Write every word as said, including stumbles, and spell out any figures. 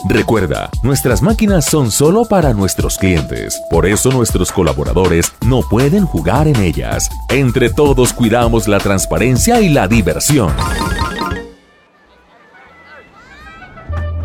Recuerda, nuestras máquinas son solo para nuestros clientes. Por eso nuestros colaboradores no pueden jugar en ellas. Entre todos cuidamos la transparencia y la diversión.